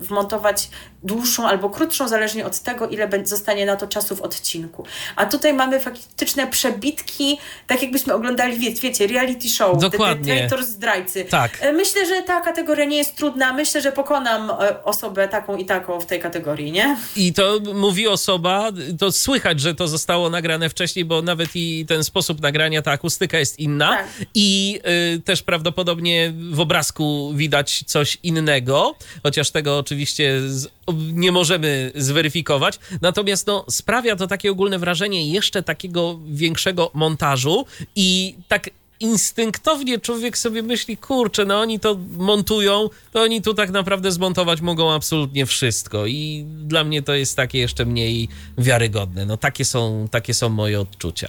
wmontować dłuższą albo krótszą, zależnie od tego, ile zostanie na to czasu w odcinku. A tutaj mamy faktyczne przebitki, tak jakbyśmy oglądali, wiecie, reality show. Dokładnie. Traitor zdrajcy. Tak. Myślę, że ta kategoria nie jest trudna. Myślę, że pokonam osobę taką i taką w tej kategorii, nie? I to mówi osoba, to słychać, że to zostało nagrane wcześniej, bo nawet i ten sposób nagrania, ta akustyka jest inna. Tak. I też prawdopodobnie w obrazku widać coś innego, chociaż tego oczywiście nie możemy zweryfikować. Natomiast sprawia to takie ogólne wrażenie jeszcze takiego większego montażu i tak instynktownie człowiek sobie myśli, kurczę, oni to montują, to oni tu tak naprawdę zmontować mogą absolutnie wszystko i dla mnie to jest takie jeszcze mniej wiarygodne. Takie są moje odczucia.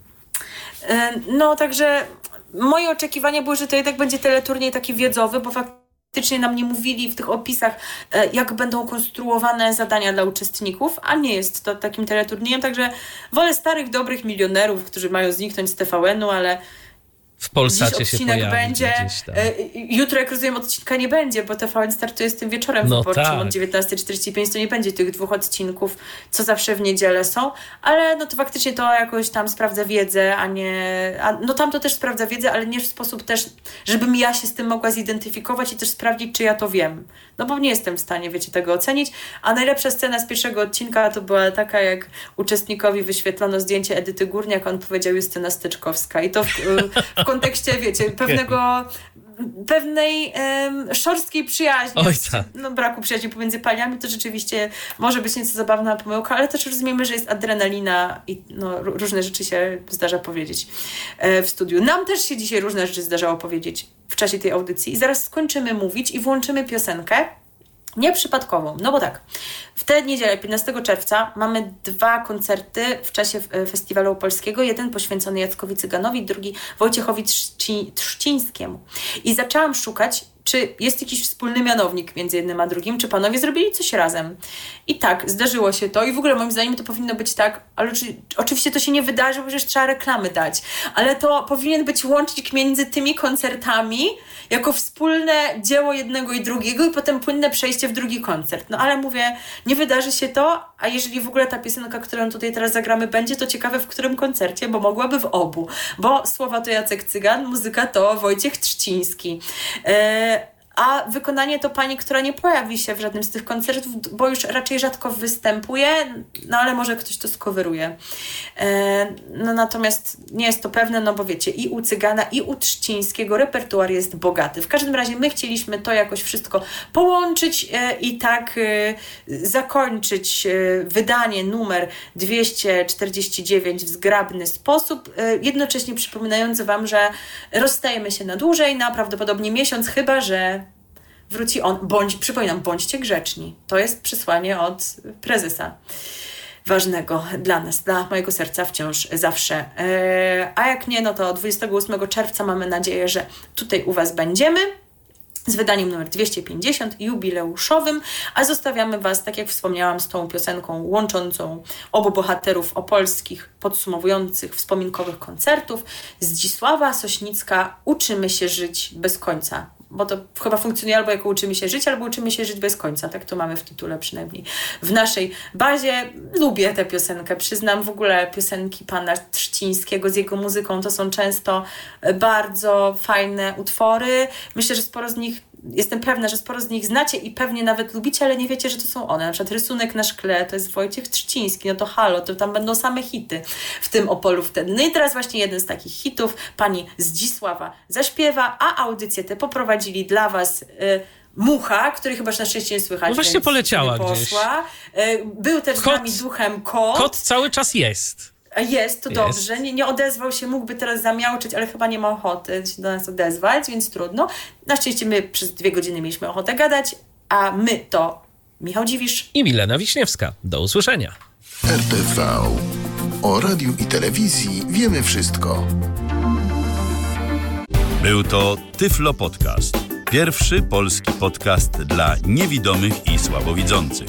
Także moje oczekiwania były, że to jednak będzie teleturniej taki wiedzowy, bo faktycznie nam nie mówili w tych opisach, jak będą konstruowane zadania dla uczestników, a nie jest to takim teleturniejem, także wolę starych, dobrych milionerów, którzy mają zniknąć z TVN-u, ale w Polsacie się pojawi będzie. Jutro, jak rozumiem, odcinka nie będzie, bo TVN startuje z tym wieczorem wyborczym od 19:45, to nie będzie tych 2 odcinków, co zawsze w niedzielę są, ale to faktycznie to jakoś tam sprawdza wiedzę, a nie... tam to też sprawdza wiedzę, ale nie w sposób też, żebym ja się z tym mogła zidentyfikować i też sprawdzić, czy ja to wiem. Bo nie jestem w stanie, tego ocenić. A najlepsza scena z pierwszego odcinka to była taka, jak uczestnikowi wyświetlono zdjęcie Edyty Górniak, on powiedział Justyna Styczkowska. I to w kontekście, pewnej szorstkiej przyjaźni, braku przyjaźni pomiędzy paniami, to rzeczywiście może być nieco zabawna pomyłka, ale też rozumiemy, że jest adrenalina i różne rzeczy się zdarza powiedzieć w studiu. Nam też się dzisiaj różne rzeczy zdarzało powiedzieć w czasie tej audycji i zaraz skończymy mówić i włączymy piosenkę nieprzypadkową, bo tak, w tę niedzielę, 15 czerwca, mamy 2 koncerty w czasie Festiwalu Opolskiego. Jeden poświęcony Jackowi Cyganowi, drugi Wojciechowi Trzcińskiemu. I zaczęłam szukać, czy jest jakiś wspólny mianownik między jednym a drugim, czy panowie zrobili coś razem. I tak, zdarzyło się to i w ogóle moim zdaniem to powinno być tak, ale oczywiście to się nie wydarzy, bo przecież trzeba reklamy dać, ale to powinien być łącznik między tymi koncertami jako wspólne dzieło jednego i drugiego i potem płynne przejście w drugi koncert. Ale mówię, nie wydarzy się to, a jeżeli w ogóle ta piosenka, którą tutaj teraz zagramy będzie, to ciekawe w którym koncercie, bo mogłaby w obu, bo słowa to Jacek Cygan, muzyka to Wojciech Trzciński. A wykonanie to pani, która nie pojawi się w żadnym z tych koncertów, bo już raczej rzadko występuje, ale może ktoś to skoweruje. Natomiast nie jest to pewne, bo wiecie, i u Cygana, i u Trzcińskiego repertuar jest bogaty. W każdym razie my chcieliśmy to jakoś wszystko połączyć i tak zakończyć wydanie numer 249 w zgrabny sposób, jednocześnie przypominając Wam, że rozstajemy się na dłużej, na prawdopodobnie miesiąc, chyba że wróci on. Przypominam, bądźcie grzeczni. To jest przesłanie od prezesa. Ważnego dla nas, dla mojego serca wciąż zawsze. A jak nie, to 28 czerwca mamy nadzieję, że tutaj u Was będziemy z wydaniem numer 250, jubileuszowym, a zostawiamy Was, tak jak wspomniałam, z tą piosenką łączącą obu bohaterów opolskich, podsumowujących wspominkowych koncertów. Zdzisława Sośnicka, Uczymy się żyć bez końca. Bo to chyba funkcjonuje albo jako Uczymy się żyć, albo Uczymy się żyć bez końca. Tak to mamy w tytule przynajmniej. W naszej bazie lubię tę piosenkę. Przyznam, w ogóle piosenki pana Trzcińskiego z jego muzyką to są często bardzo fajne utwory. Myślę, że jestem pewna, że sporo z nich znacie i pewnie nawet lubicie, ale nie wiecie, że to są one. Na przykład Rysunek na szkle, to jest Wojciech Trzciński, to halo, to tam będą same hity w tym Opolu wtedy. I teraz właśnie jeden z takich hitów pani Zdzisława zaśpiewa, a audycję tę poprowadzili dla Was Mucha, który chyba na szczęście nie słychać. Właśnie poleciała gdzieś. Był też z nami duchem kot. Kot cały czas jest. Jest, to dobrze. Nie odezwał się, mógłby teraz zamiauczyć, ale chyba nie ma ochoty się do nas odezwać, więc trudno. Na szczęście my przez 2 godziny mieliśmy ochotę gadać, a my to Michał Dziwisz i Milena Wiśniewska. Do usłyszenia. RTV. O radiu i telewizji wiemy wszystko. Był to Tyflo Podcast. Pierwszy polski podcast dla niewidomych i słabowidzących.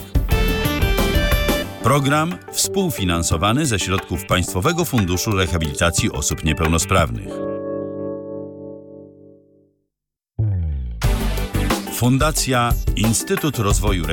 Program współfinansowany ze środków Państwowego Funduszu Rehabilitacji Osób Niepełnosprawnych. Fundacja Instytut Rozwoju